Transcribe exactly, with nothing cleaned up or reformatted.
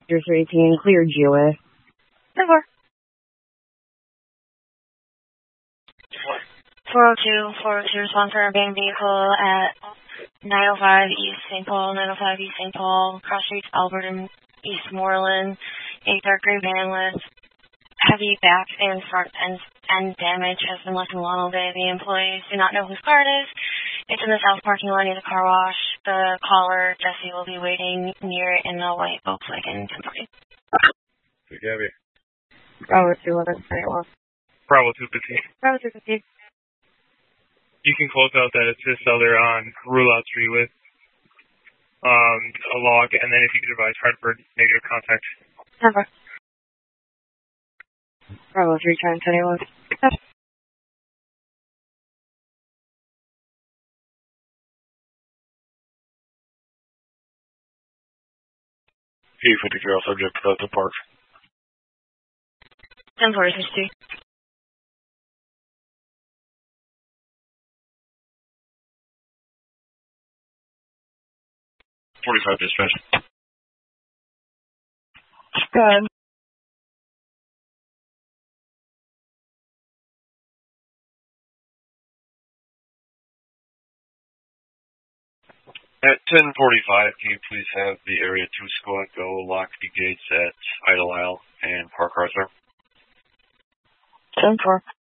Your three eighteen, cleared G O A. ten four. four oh two, four oh two, response for abandoned vehicle at nine oh five East Saint Paul, nine oh five East Saint Paul, cross streets Albert and East Moreland, a dark gray van with heavy back and front end, end damage has been left in Lionel Bay. The employees do not know whose car it is. It's in the south parking lot near the car wash. The caller, Jesse, will be waiting near it in a white Volkswagen Temporary. Gabby. Bravo two eleven, sidewalk. Bravo two fifteen. Bravo two fifteen. You can close out that assist other on Rule Out Street with um, a log, and then if you could advise Hartford, negative contact. ten four. Bravo three, trying to anyone. E fifty-three, all subject to the park. ten four, sixty. forty-five dispatch. Good. At ten forty-five, can you please have the Area two squad go lock the gates at Idle Isle and Park Arthur? ten four.